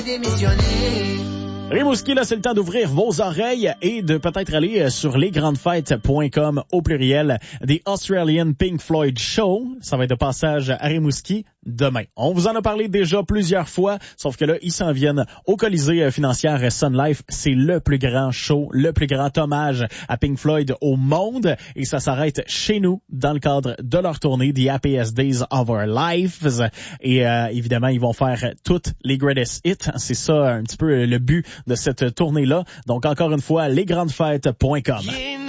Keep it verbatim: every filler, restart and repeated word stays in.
Rimouski, là, c'est le temps d'ouvrir vos oreilles et de peut-être aller sur les grandes fêtes point com au pluriel. The Australian Pink Floyd Show. Ça va être de passage à Rimouski demain. On vous en a parlé déjà plusieurs fois, sauf que là, ils s'en viennent au Colisée financière Sun Life. C'est le plus grand show, le plus grand hommage à Pink Floyd au monde. Et ça s'arrête chez nous dans le cadre de leur tournée The Happiest Days of Our Lives. Et euh, évidemment, ils vont faire toutes les greatest hits. C'est ça un petit peu le but de cette tournée-là. Donc, encore une fois, les grandes fêtes point com.